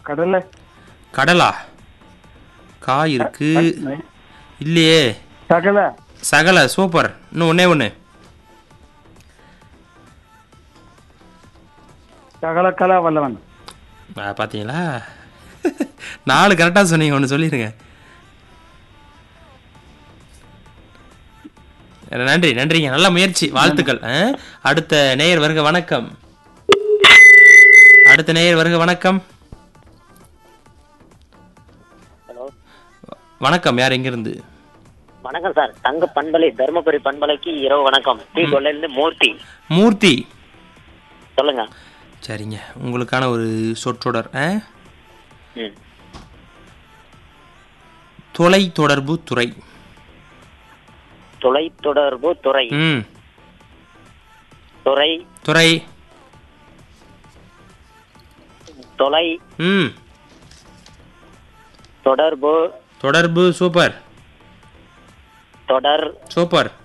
கடலை. கடலா? கா இருக்கு இல்லையே. சகல. சகல. சூப்பர். இன்னும் ஒன்னே ஒன்று. சகல கலா வல்லவன். பார்த்தீங்களா? 4 கரெக்டாக சொன்னீங்க. ஒன்று சொல்லிடுங்க. நன்றி, நன்றிங்க. நல்ல முயற்சி, வாழ்த்துக்கள். அடுத்த நேயர் வருக. வணக்கம். அடுத்த நேயர் வருக. வணக்கம். ஹலோ, வணக்கம். யார் எங்கிருந்து? வணக்கம் சார். தங்க பண்பலை, தருமபுரி பண்பலைக்கு இரவு வணக்கம். டீ கொள்ளையிலிருந்து மூர்த்தி. மூர்த்தி சொல்லுங்க. சரிங்க, உங்களுக்கான ஒரு சொற்றொடர். தொலை தொடர்பு துறை. தொலை தொடர்பு துறை. துறை. துறை. தொலை. தொடர்பு. தொடர்பு. சூப்பர். தொடர். சூப்பர்.